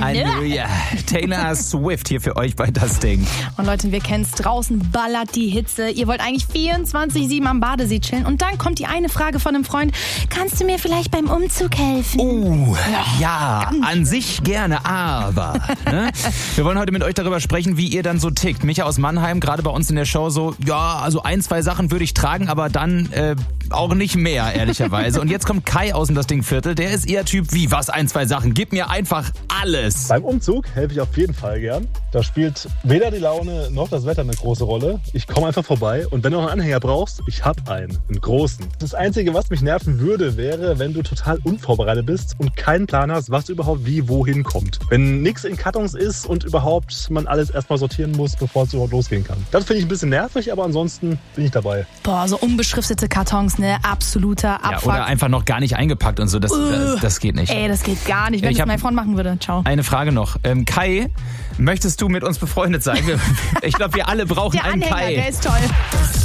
Halleluja. Taylor Swift hier für euch bei Das Ding. Und Leute, wir kennen es, draußen ballert die Hitze. Ihr wollt eigentlich 24/7 am Badesee chillen. Und dann kommt die eine Frage von einem Freund. Kannst du mir vielleicht beim Umzug helfen? Ja, an sich gerne, aber. Ne? Wir wollen heute mit euch darüber sprechen, wie ihr dann so tickt. Micha aus Mannheim, gerade bei uns in der Show so, ja, also 1, 2 Sachen würde ich tragen, aber dann auch nicht mehr, ehrlicherweise. Und jetzt kommt Kai aus dem Das Ding Viertel. Der ist eher Typ wie, was 1, 2 Sachen? Gib mir einfach alles. Beim Umzug helfe ich auf jeden Fall gern. Da spielt weder die Laune noch das Wetter eine große Rolle. Ich komme einfach vorbei und wenn du noch einen Anhänger brauchst, ich hab einen großen. Das Einzige, was mich nerven würde, wäre, wenn du total unvorbereitet bist und keinen Plan hast, was überhaupt wie wohin kommt. Wenn nichts in Kartons ist und überhaupt man alles erstmal sortieren muss, bevor es überhaupt losgehen kann. Das finde ich ein bisschen nervig, aber ansonsten bin ich dabei. Boah, so unbeschriftete Kartons, ne? Absoluter Abfuck. Ja, oder einfach noch gar nicht eingepackt und so. Das geht nicht. Ey, das geht gar nicht, wenn das mein Freund machen würde. Ciao. Eine Frage noch. Kai, möchtest du mit uns befreundet sein? Ich glaube, wir alle brauchen einen Anhänger, Kai. Der ist toll.